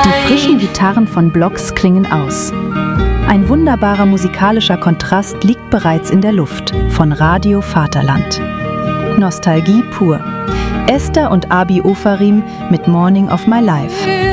Die frischen Gitarren von Blocks klingen aus. Ein wunderbarer musikalischer Kontrast liegt bereits in der Luft von Radio Vaterland. Nostalgie pur. Esther und Abi Ofarim mit Morning of My Life.